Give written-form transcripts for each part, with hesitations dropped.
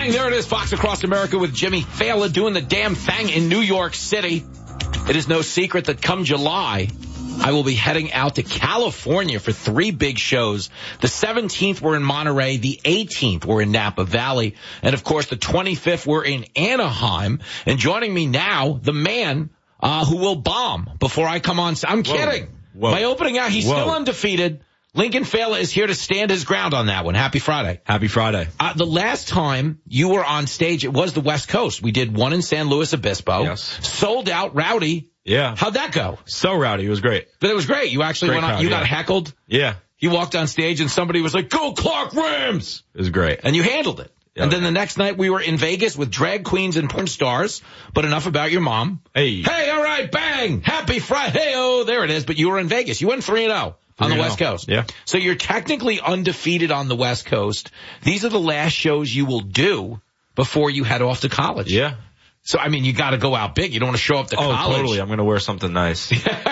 Bang, there it is, Fox Across America with Jimmy Fallon doing the damn thing in New York City. It is no secret that come July, I will be heading out to California for 3 big shows. The 17th, we're in Monterey. The 18th, we're in Napa Valley. And, of course, the 25th, we're in Anaheim. And joining me now, the man who will bomb before I come on. I'm kidding. Whoa. My opening out, he's still undefeated. Lincoln Fela is here to stand his ground on that one. Happy Friday. Happy Friday. The last time you were on stage, it was the West Coast. We did one in San Luis Obispo. Yes. Sold out, rowdy. Yeah. How'd that go? So rowdy. It was great. But it was great. You actually Great went on, crowd, you got yeah. heckled. Yeah. You walked on stage and somebody was like, "Go Clark Rams!" It was great. And you handled it. Yeah, and then the next night we were in Vegas with drag queens and porn stars. But enough about your mom. Hey, all right, bang. Happy Friday. Oh, there it is. But you were in Vegas. You went 3-0 on the West Coast. Yeah. So you're technically undefeated on the West Coast. These are the last shows you will do before you head off to college. Yeah. So, I mean, you got to go out big. You don't want to show up to college. Oh, totally. I'm going to wear something nice.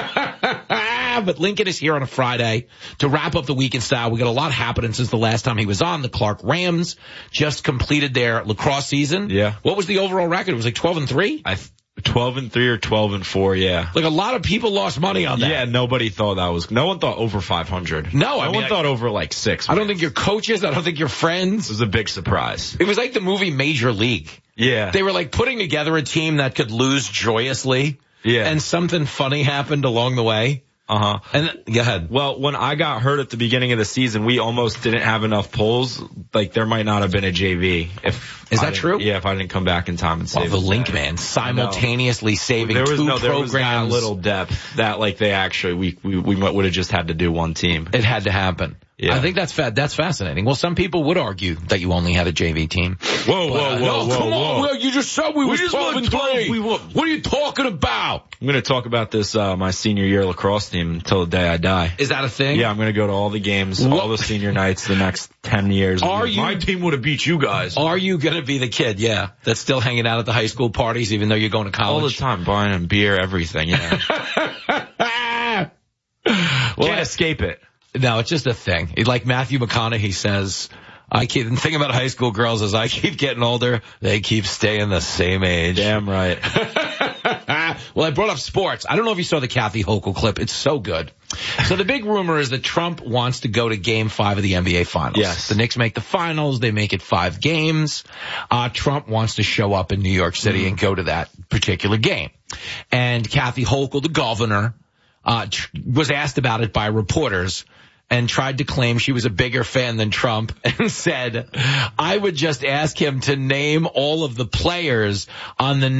But Lincoln is here on a Friday to wrap up the week in style. We got a lot happening since the last time he was on. The Clark Rams just completed their lacrosse season. Yeah. What was the overall record? It was like 12-3? 12-3 or 12-4, yeah. Like a lot of people lost money on that. Yeah, nobody thought that was, no one thought over 500. No, no one thought over like 6. I don't think your coaches, I don't think your friends. It was a big surprise. It was like the movie Major League. Yeah. They were like putting together a team that could lose joyously. Yeah. And something funny happened along the way. Uh-huh. And go ahead. Well, when I got hurt at the beginning of the season, we almost didn't have enough pulls. Like, there might not have been a JV. Is that true? Yeah, if I didn't come back in time and save the Link Man simultaneously saving two programs. There was that little depth that, like, they actually, we would have just had to do one team. It had to happen. Yeah. I think that's fascinating. Well, some people would argue that you only had a JV team. Whoa. Come on, Will, you just said we were 12-3. What are you talking about? I'm going to talk about this, my senior year lacrosse team until the day I die. Is that a thing? Yeah, I'm going to go to all the games, all the senior nights the next 10 years. My team would have beat you guys. Are you going to be the kid, that's still hanging out at the high school parties even though you're going to college? All the time, buying them beer, everything, yeah. Can't escape it. No, it's just a thing. Like Matthew McConaughey says, the thing about high school girls is I keep getting older, they keep staying the same age. Damn right. Well, I brought up sports. I don't know if you saw the Kathy Hochul clip. It's so good. So the big rumor is that Trump wants to go to Game 5 of the NBA Finals. Yes. The Knicks make the finals. They make it 5 games. Trump wants to show up in New York City and go to that particular game. And Kathy Hochul, the governor, was asked about it by reporters and tried to claim she was a bigger fan than Trump and said, I would just ask him to name all of the players on the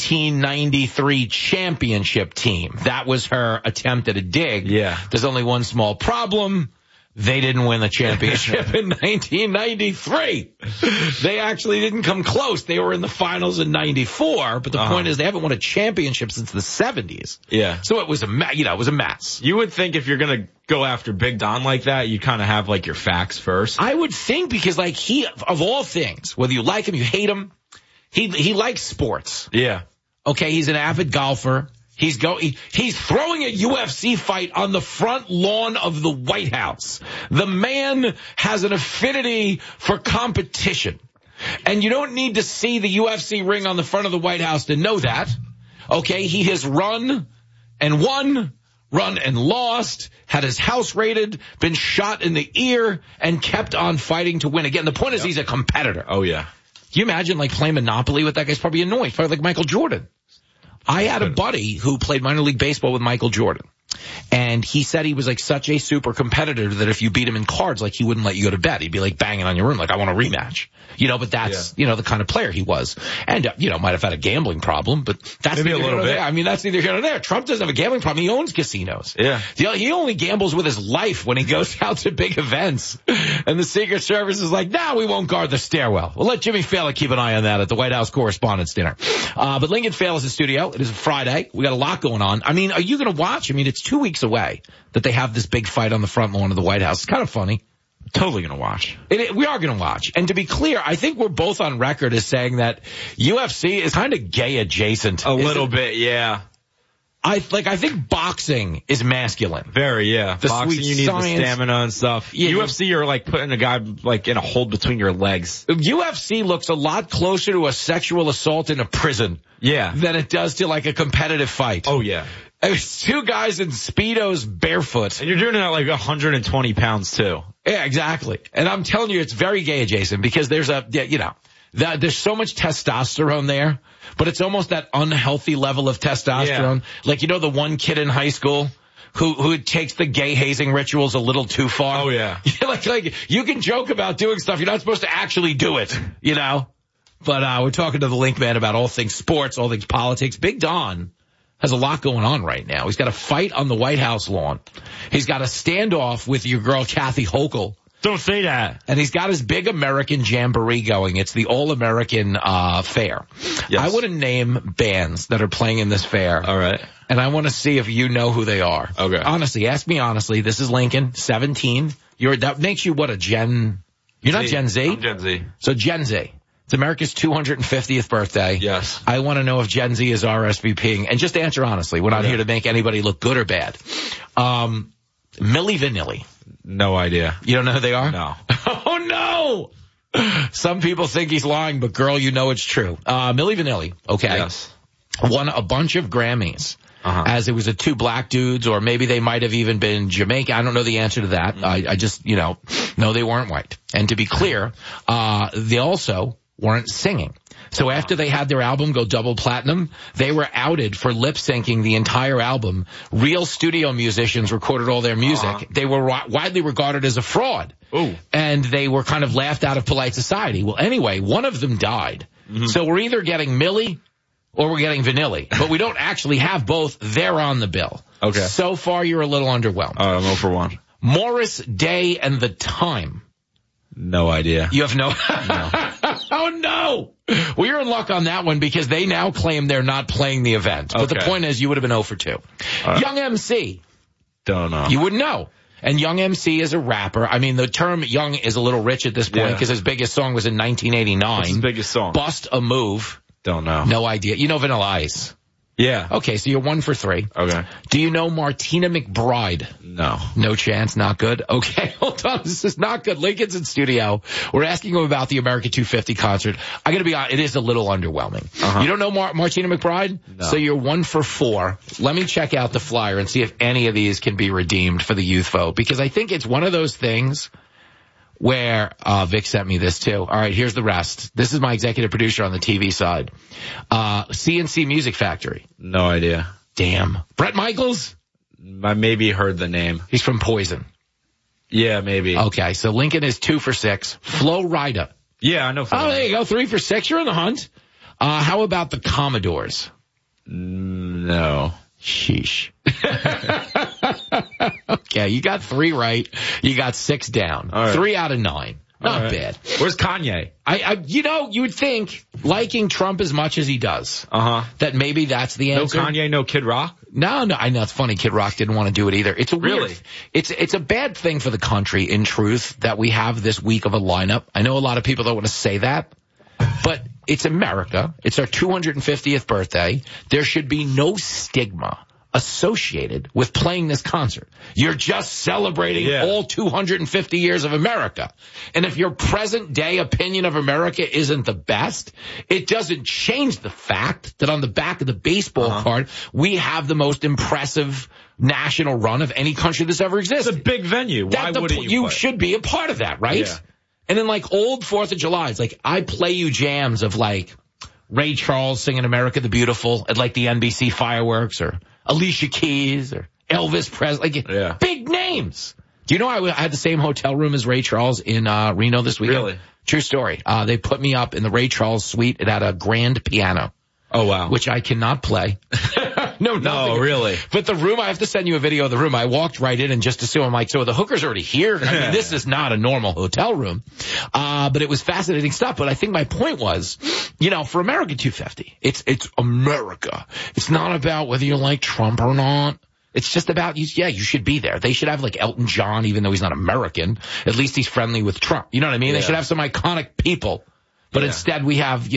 1993 championship team. That was her attempt at a dig. Yeah. There's only one small problem. They didn't win the championship in 1993. They actually didn't come close. They were in the finals in 94, but the point is they haven't won a championship since the 70s. Yeah. So it was it was a mess. You would think if you're going to go after Big Don like that, you kind of have like your facts first. I would think because like he, of all things, whether you like him, you hate him, he likes sports. Yeah. Okay. He's an avid golfer. He's throwing a UFC fight on the front lawn of the White House. The man has an affinity for competition. And you don't need to see the UFC ring on the front of the White House to know that. Okay, he has run and won, run and lost, had his house raided, been shot in the ear, and kept on fighting to win. Again, the point is he's a competitor. Oh, yeah. Can you imagine like playing Monopoly with that guy's probably annoying. It's probably like Michael Jordan. I had a buddy who played minor league baseball with Michael Jordan. And he said he was like such a super competitor that if you beat him in cards, like he wouldn't let you go to bed. He'd be like banging on your room, like I want a rematch. But that's, the kind of player he was. And, might have had a gambling problem, but that's maybe neither a little here nor bit. there. I mean, that's neither here nor there. Trump doesn't have a gambling problem. He owns casinos. Yeah. He only gambles with his life when he goes out to big events. And the Secret Service is like, we won't guard the stairwell. We'll let Jimmy Fallon keep an eye on that at the White House Correspondents' Dinner. But Lincoln Fallon's in studio. It is a Friday. We got a lot going on. I mean, are you going to watch? I mean, it's 2 weeks away that they have this big fight on the front lawn of the White House. It's kind of funny. Totally going to watch. We are going to watch. And to be clear, I think we're both on record as saying that UFC is kind of gay adjacent. A little bit, yeah. I think boxing is masculine. Very, yeah. The Boxing, sweet you need science. the stamina and stuff. Yeah, UFC, you're like putting a guy like in a hold between your legs. UFC looks a lot closer to a sexual assault in a prison. Yeah. Than it does to like a competitive fight. Oh, yeah. It's two guys in Speedos barefoot. And you're doing it at like 120 pounds too. Yeah, exactly. And I'm telling you, it's very gay adjacent because there's there's so much testosterone there, but it's almost that unhealthy level of testosterone. Yeah. Like, the one kid in high school who takes the gay hazing rituals a little too far. Oh, yeah. like you can joke about doing stuff. You're not supposed to actually do it, But, we're talking to the Link Man about all things sports, all things politics. Big Don has a lot going on right now. He's got a fight on the White House lawn. He's got a standoff with your girl, Kathy Hochul. Don't say that. And he's got his big American jamboree going. It's the All-American Fair. Yes. I want to name bands that are playing in this fair. All right. And I want to see if you know who they are. Okay. Honestly, ask me honestly. This is Lincoln, 17. That makes you what, a Gen... You're not Gen Z? I'm Gen Z. So Gen Z. It's America's 250th birthday. Yes. I want to know if Gen Z is RSVPing. And just answer honestly. We're not here to make anybody look good or bad. Milli Vanilli. No idea. You don't know who they are? No. Oh, no! Some people think he's lying, but girl, it's true. Milli Vanilli, okay? Yes. Won a bunch of Grammys. As it was two black dudes, or maybe they might have even been Jamaican. I don't know the answer to that. I just, know they weren't white. And to be clear, they also weren't singing. So after they had their album go double platinum, they were outed for lip syncing the entire album. Real studio musicians recorded all their music. They were widely regarded as a fraud. Ooh. And they were kind of laughed out of polite society. Well, anyway, one of them died. Mm-hmm. So we're either getting Milli or we're getting Vanilli. But we don't actually have both. They're on the bill. Okay. So far, you're a little underwhelmed. I'm 0 for 1. Morris Day and the Time. No idea. You have no... No. Oh, no. Well, you're in luck on that one because they now claim they're not playing the event. But the point is you would have been 0 for 2. Young MC. Don't know. You wouldn't know. And Young MC is a rapper. I mean, the term young is a little rich at this point because his biggest song was in 1989. What's his biggest song? Bust a Move. Don't know. No idea. You know Vanilla Ice. Yeah. Okay, so you're 1 for 3. Okay. Do you know Martina McBride? No. No chance, not good. Okay, hold on, this is not good. Lincoln's in studio. We're asking him about the America 250 concert. I gotta be honest, it is a little underwhelming. You don't know Martina McBride? No. So you're 1 for 4. Let me check out the flyer and see if any of these can be redeemed for the youth vote, because I think it's one of those things where, Vic sent me this too. All right, here's the rest. This is my executive producer on the TV side. CNC Music Factory. No idea. Damn. Bret Michaels? I maybe heard the name. He's from Poison. Yeah, maybe. Okay, so Lincoln is 2 for 6. Flo Rida. Yeah, I know. Oh, there you go. 3 for 6. You're in the hunt. How about the Commodores? No. Sheesh. Okay, you got 3 right. You got 6 down. All right. 3 out of 9. Not bad. Where's Kanye? You would think, liking Trump as much as he does, that maybe that's the answer. No Kanye, no Kid Rock? No, I know it's funny. Kid Rock didn't want to do it either. It's a weird, Really? It's a bad thing for the country, in truth, that we have this weak of a lineup. I know a lot of people don't want to say that, but it's America. It's our 250th birthday. There should be no stigma associated with playing this concert. You're just celebrating all 250 years of America. And if your present day opinion of America isn't the best, it doesn't change the fact that on the back of the baseball card, we have the most impressive national run of any country that's ever existed. It's a big venue. Why wouldn't you play? Should be a part of that, right? Yeah. And then like old 4th of July, it's like I play you jams of like Ray Charles singing America the Beautiful at like the NBC fireworks, or Alicia Keys, or Elvis Presley. Like, big names. Do you know I had the same hotel room as Ray Charles in Reno this weekend? Really? True story. They put me up in the Ray Charles suite. It had a grand piano. Oh, wow. Which I cannot play. No, really. But the room, I have to send you a video of the room. I walked right in and just assumed, I'm like, so the hooker's already here? I mean, this is not a normal hotel room. But it was fascinating stuff. But I think my point was, for America 250, it's America. It's not about whether you like Trump or not. It's just about, you should be there. They should have like Elton John, even though he's not American. At least he's friendly with Trump. You know what I mean? They should have some iconic people. But instead we have,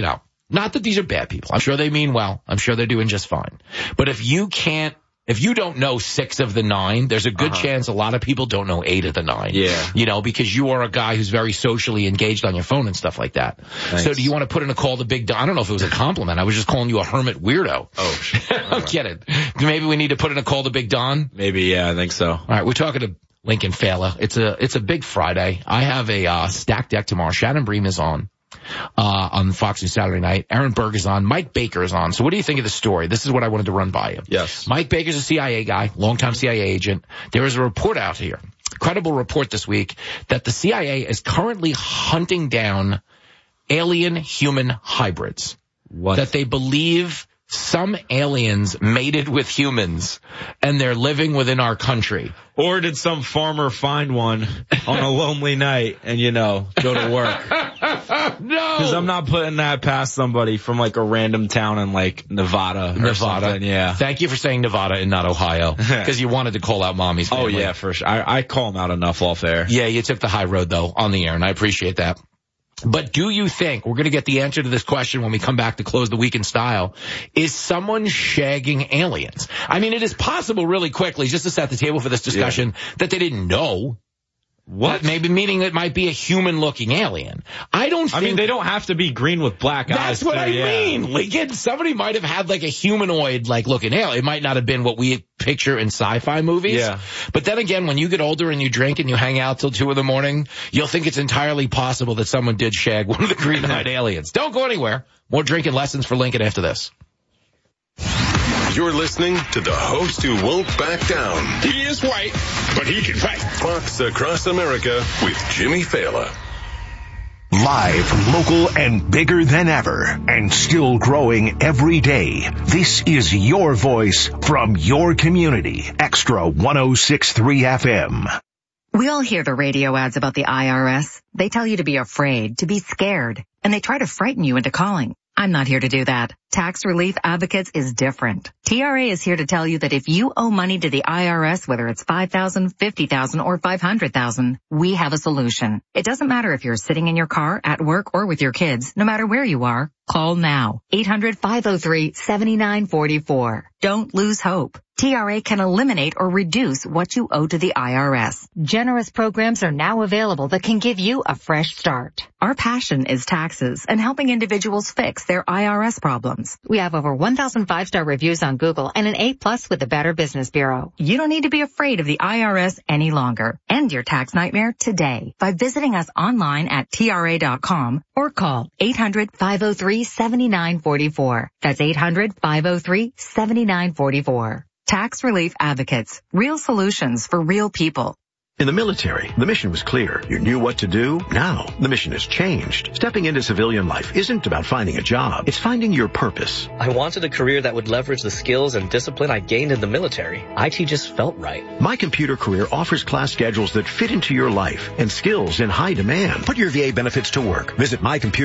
Not that these are bad people. I'm sure they mean well. I'm sure they're doing just fine. But if you don't know 6 of the 9, there's a good chance a lot of people don't know 8 of the 9. Yeah. You know, because you are a guy who's very socially engaged on your phone and stuff like that. Thanks. So do you want to put in a call to Big Don? I don't know if it was a compliment. I was just calling you a hermit weirdo. Oh, I'm kidding. Maybe we need to put in a call to Big Don? Maybe, yeah, I think so. All right, we're talking to Lincoln Fela. It's a big Friday. I have a stacked deck tomorrow. Shannon Bream is on Fox News Saturday night. Aaron Berg is on. Mike Baker is on. So what do you think of the story? This is what I wanted to run by you. Yes. Mike Baker's a CIA guy, longtime CIA agent. There is a report out here, credible report this week, that the CIA is currently hunting down alien-human hybrids. What? That they believe some aliens mated with humans and they're living within our country. Or did some farmer find one on a lonely night and, go to work? No. Because I'm not putting that past somebody from like a random town in like Nevada. Yeah. Thank you for saying Nevada and not Ohio. Because you wanted to call out mommy's family. Oh, yeah, for sure. I call them out enough off air. Yeah, you took the high road, though, on the air, and I appreciate that. But do you think, we're going to get the answer to this question when we come back to close the week in style, is someone shagging aliens? I mean, it is possible really quickly, just to set the table for this discussion, that they didn't know. What? Maybe meaning it might be a human-looking alien. I mean, they don't have to be green with black eyes. That's what I mean. Like, somebody might have had like a humanoid looking alien. It might not have been what we picture in sci-fi movies. Yeah. But then again, when you get older and you drink and you hang out till 2 a.m, you'll think it's entirely possible that someone did shag one of the green-eyed aliens. Don't go anywhere. More drinking lessons for Lincoln after this. You're listening to the host who won't back down. He is white, but he can fight. Fox Across America with Jimmy Fela. Live, local, and bigger than ever, and still growing every day. This is your voice from your community. Extra 106.3 FM. We all hear the radio ads about the IRS. They tell you to be afraid, to be scared, and they try to frighten you into calling. I'm not here to do that. Tax Relief Advocates is different. TRA is here to tell you that if you owe money to the IRS, whether it's $5,000, $50,000, or $500,000, we have a solution. It doesn't matter if you're sitting in your car, at work, or with your kids. No matter where you are, call now. 800-503-7944. Don't lose hope. TRA can eliminate or reduce what you owe to the IRS. Generous programs are now available that can give you a fresh start. Our passion is taxes and helping individuals fix their IRS problems. We have over 1,000 5-star reviews on Google and an A+ with the Better Business Bureau. You don't need to be afraid of the IRS any longer. End your tax nightmare today by visiting us online at TRA.com or call 800-503-7944. That's 800-503-7944. Tax Relief Advocates. Real solutions for real people. In the military, the mission was clear. You knew what to do. Now, the mission has changed. Stepping into civilian life isn't about finding a job. It's finding your purpose. I wanted a career that would leverage the skills and discipline I gained in the military. IT just felt right. My Computer Career offers class schedules that fit into your life and skills in high demand. Put your VA benefits to work. Visit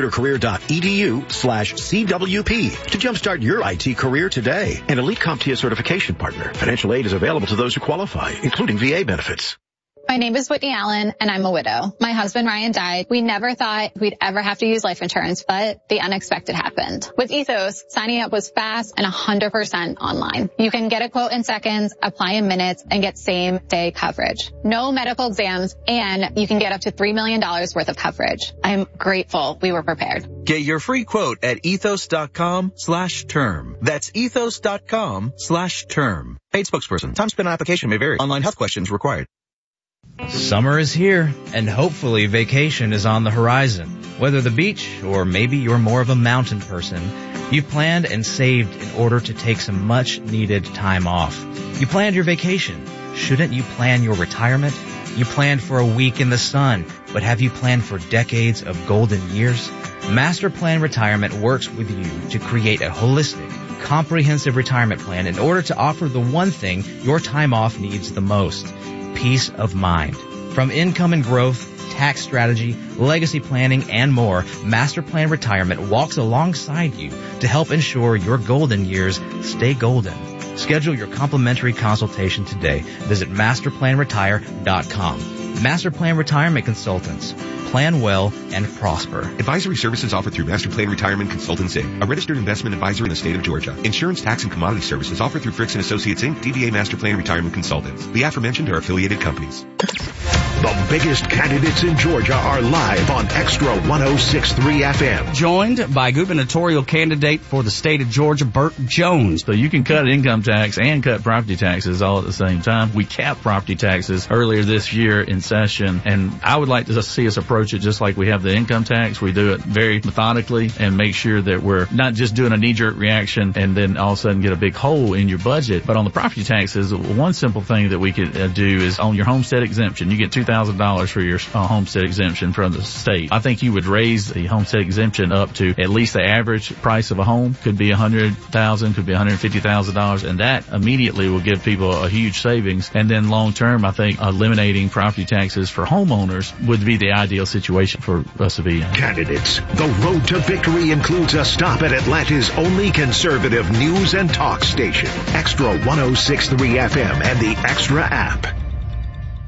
mycomputercareer.edu/CWP to jumpstart your IT career today. An Elite CompTIA certification partner. Financial aid is available to those who qualify, including VA benefits. My name is Whitney Allen, and I'm a widow. My husband, Ryan, died. We never thought we'd ever have to use life insurance, but the unexpected happened. With Ethos, signing up was fast and 100% online. You can get a quote in seconds, apply in minutes, and get same-day coverage. No medical exams, and you can get up to $3 million worth of coverage. I'm grateful we were prepared. Get your free quote at ethos.com/term. That's ethos.com/term. Paid spokesperson. Time spent on application may vary. Online health questions required. Summer is here, and hopefully vacation is on the horizon. Whether the beach or maybe you're more of a mountain person, you've planned and saved in order to take some much-needed time off. You planned your vacation. Shouldn't you plan your retirement? You planned for a week in the sun, but have you planned for decades of golden years? Master Plan Retirement works with you to create a holistic, comprehensive retirement plan in order to offer the one thing your time off needs the most. Peace of mind. From income and growth, tax strategy, legacy planning, and more, Master Plan Retirement walks alongside you to help ensure your golden years stay golden. Schedule your complimentary consultation today. Visit masterplanretire.com. Master Plan Retirement Consultants. plan well and prosper. Advisory services offered through Master Plan Retirement Consultants, Inc., a registered investment advisor in the state of Georgia. Insurance, tax, and commodity services offered through Fricks & Associates, Inc., DBA Master Plan Retirement Consultants. The aforementioned are affiliated companies. The biggest candidates in Georgia are live on Extra 106.3 FM. Joined by gubernatorial candidate for the state of Georgia, Burt Jones. So you can cut income tax and cut property taxes all at the same time. We capped property taxes earlier this year in session, and I would like to see us approach it just like we have the income tax. We do it very methodically and make sure that we're not just doing a knee-jerk reaction and then all of a sudden get a big hole in your budget. But on the property taxes, one simple thing that we could do is on your homestead exemption, you get $2,000 for your homestead exemption from the state. I think you would raise the homestead exemption up to at least the average price of a home. Could be $100,000, could be $150,000, and that immediately will give people a huge savings. And then long term, I think eliminating property taxes for homeowners would be the ideal situation for us to be in. Candidates, the road to victory includes a stop at Atlanta's only conservative news and talk station, Extra 106.3 FM and the Extra app.